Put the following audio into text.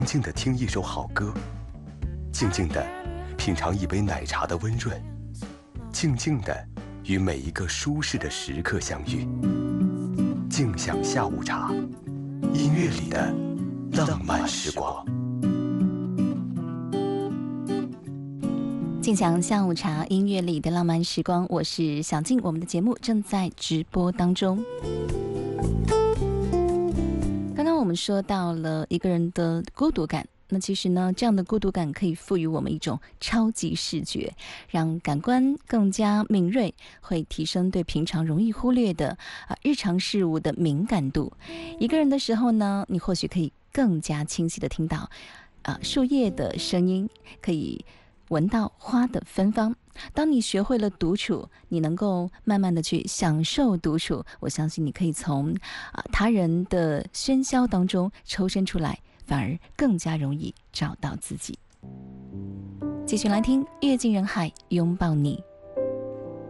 静地听一首好歌，静静地品尝一杯奶茶的温润，静静地与每一个舒适的时刻相遇。静享下午茶，音乐里的浪漫时光。 静享下午茶，音乐里的浪漫时光，我是小静，我们的节目正在直播当中。刚刚我们说到了一个人的孤独感，那其实呢，这样的孤独感可以赋予我们一种超级视觉，让感官更加敏锐，会提升对平常容易忽略的日常事物的敏感度。一个人的时候呢，你或许可以更加清晰地听到树叶的声音，可以闻到花的芬芳。当你学会了独处，你能够慢慢的去享受独处，我相信你可以从他人的喧嚣当中抽身出来，反而更加容易找到自己。继续来听《阅尽人海拥抱你》。